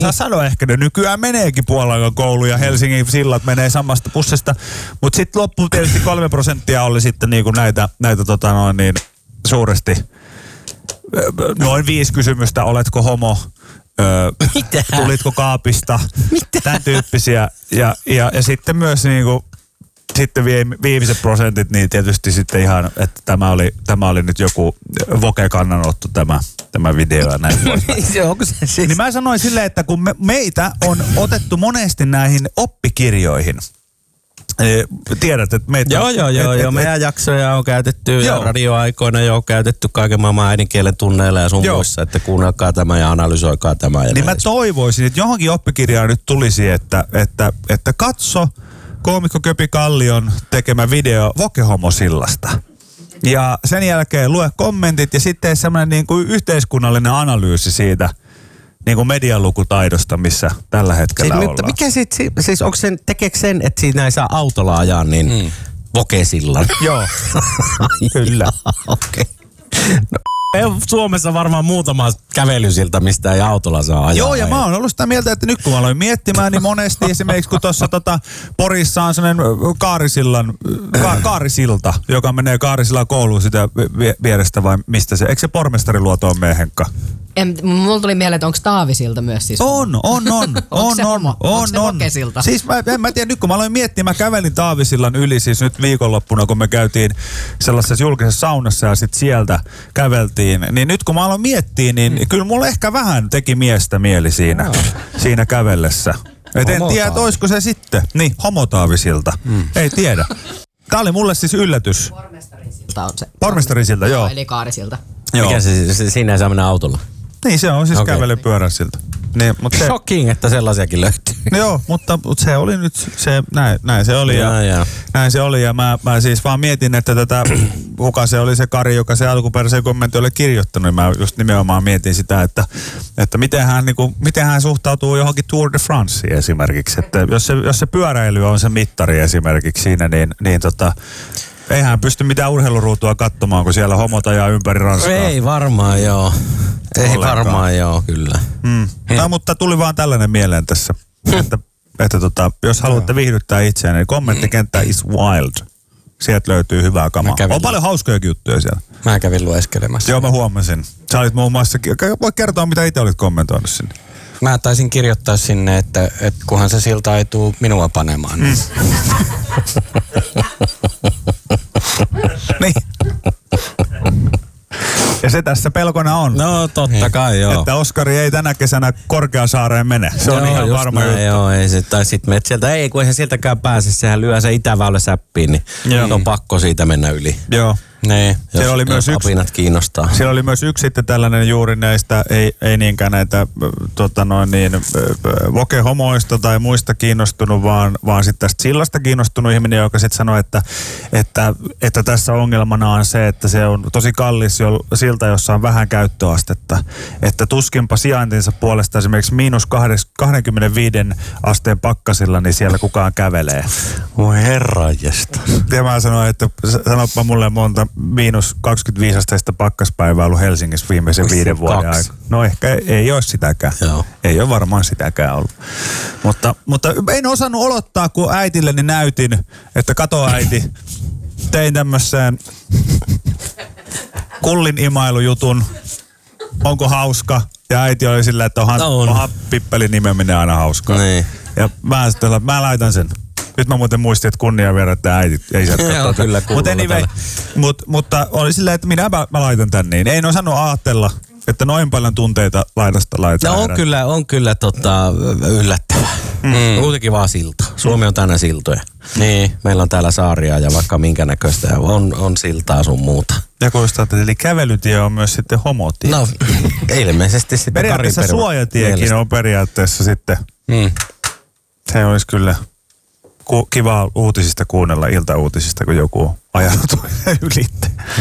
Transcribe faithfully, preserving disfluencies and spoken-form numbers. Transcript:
Saa sanoa ehkä, ne nykyään meneekin Puolangan koulu ja Helsingin sillat menee samasta pussista. Mutta sitten loppuun tietysti kolme prosenttia oli sitten niinku näitä, näitä tota noin niin suuresti. Noin viisi kysymystä, oletko homo? Öö, tulitko kaapista? Mitä? Tämän tyyppisiä. Ja, ja, ja sitten myös niinku, sitten viimeiset prosentit, niin tietysti sitten ihan, että tämä oli, tämä oli nyt joku Voke-kannanotto tämä, tämä video ja näin poispäin. Se onko se siis? Niin mä sanoin silleen, että kun me, meitä on otettu monesti näihin oppikirjoihin, tiedät, että meitä... Joo, joo, joo, et, joo. Et, meidän jaksoja on käytetty joo. ja radioaikoina jo on käytetty kaiken maailman äidinkielen tunneilla ja sun joo. muissa, että kuunnelkaa tämä ja analysoikaa tämä. Ja niin mä toivoisin, että johonkin oppikirjaan nyt tulisi, että, että, että katso koomikko Köpi Kallion tekemä video Voke-homosillasta. Ja sen jälkeen lue kommentit ja sitten semmoinen niin kuin yhteiskunnallinen analyysi siitä niin kuin medialukutaidosta, missä tällä hetkellä siis, ollaan. Mikä sit, siis onko sen, tekeekö sen, että siinä ei saa autolla ajaa, niin mm. Voke-sillan? Joo, kyllä. Okei. Okay. No, ei ole Suomessa varmaan muutama kävelysilta, mistä ei autolla saa ajaa. Joo, ja mä oon ollut sitä mieltä, että nyt kun mä aloin miettimään, niin monesti esimerkiksi kun tuossa tota, Porissa on sellainen Kaarisillan, ka, Kaarisilta, joka menee Kaarisillan kouluun sitä vierestä vai mistä se, eikö se pormestariluoto on meidän Henkka? En, mulla tuli mieleen, että onko Taavisilta myös siis On, on, on, on, se on, homo? on, Onko se on. Vokesilta? Siis mä, en mä tiedä, nyt kun mä aloin miettimään, mä kävelin Taavisillan yli siis nyt viikonloppuna, kun me käytiin sellaisessa julkisessa saunassa ja sitten sieltä käveltiin. Niin nyt kun mä aloin miettiä, niin mm. kyllä mulla ehkä vähän teki miestä mieli siinä, no. siinä kävellessä. Et en tiedä, että olisiko se sitten. Niin, homo Taavisilta. Mm. Ei tiedä. Tää oli mulle siis yllätys. Pormestarin silta on se. Pormestarin silta, joo. Eli Kaarisilta. Joo. Mikä se, se, siinä ei saa mennä autolla? Niin, se on siis okay. kävelypyörän siltä. Niin, mutta se, shocking, että sellaisiakin löytyy. Joo, mutta, mutta se oli nyt, se, näin, näin se oli. Ja, ja, näin se oli ja mä, mä siis vaan mietin, että tätä, kuka se oli se Kari, joka se alkuperäisen kommentti oli kirjoittanut. Niin mä just nimenomaan mietin sitä, että, että miten, hän, niin kuin, miten hän suhtautuu johonkin Tour de Franceen esimerkiksi. Että jos se, jos se pyöräily on se mittari esimerkiksi siinä, niin, niin tota... Eihän pysty mitään urheiluruutua katsomaan, kun siellä homot ajaa ympäri Ranskaa. Ei varmaan joo. Ei Ollenkaan. varmaan joo, kyllä. Mm. No, mutta tuli vaan tällainen mieleen tässä, että, että tota, jos haluatte viihdyttää itseään, niin kommenttikenttä is wild. Sieltä löytyy hyvää kamaa. On lu- paljon hauskojakin juttuja siellä. Mä kävin lueskelemassa. Joo, mä huomasin. Sä olit muun muassa, voit kertoa, mitä itse olit kommentoinut sinne. Mä taisin kirjoittaa sinne, että, että kunhan se silta ei tuu minua panemaan. Mm. Niin. Ja se tässä pelkona on. No totta kai joo. Että Oskari ei tänä kesänä Korkeasaareen mene. Se on joo, ihan varma näin, juttu. Joo, ei se, tai sit menet sieltä, ei kun eihän sieltäkään pääse, sehän lyö se Itäväylä säppiin, niin joo. on pakko siitä mennä yli. Joo. Nee, jos oli myös yksi, apinat kiinnostaa. Siellä oli myös yksi sitten tällainen juuri näistä, ei, ei niinkään näitä tota noin niin, Voke-homoista tai muista kiinnostunut, vaan, vaan sitten tästä sillasta kiinnostunut ihminen, joka sitten sanoi, että, että, että tässä ongelmana on se, että se on tosi kallis jo, silta, jossa on vähän käyttöastetta. Että tuskinpa sijaintinsa puolesta esimerkiksi miinus kaksikymmentäviisi asteen pakkasilla, niin siellä kukaan kävelee. Voi herranjesta. Ja mä sanoin, että sanoppa mulle monta miinus kaksikymmentäviisi asteista pakkaspäivää ollut Helsingissä viimeisen Missä viiden vuoden aikana. No ehkä ei, ei ole sitäkään. Joo. Ei ole varmaan sitäkään ollut. Mutta, mutta en osannut olottaa, kun äitilleni näytin, että kato äiti, tein tämmöisen kullin imailujutun. Onko hauska? Ja äiti oli sillä, että onhan, on. onhan pippelin nimeminen aina hauskaa. Niin. Ja mä, sitten, mä laitan sen. Nyt mä muuten muistin, että kunnia vielä, että äiti ei saa katsoa. Kyllä Mut anyway, mut, mutta oli silleen, että minä mä, mä laitan tän niin. Ei osannut ajatella, että noin paljon tunteita laidasta laitetaan. No on kyllä, on kyllä tota, yllättävää. Mm. Kuitenkin vaan silta. Suomi on täynnä siltoja. Niin, meillä on täällä saaria ja vaikka minkä näköistä. On, on siltaa sun muuta. Ja kuulostaa, että eli kävelytie on myös sitten homotie. No, ilmeisesti sitten periaatteessa suojatiekin mielestä. On periaatteessa sitten. Mm. Se olisi kyllä ku, kivaa uutisista kuunnella iltauutisista, kun joku ajanut ylitte.